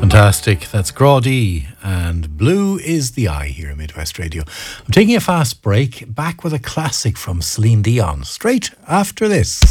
Fantastic. That's Grawdy and Blue is the Eye here at Midwest Radio. I'm taking a fast break, back with a classic from Celine Dion straight after this.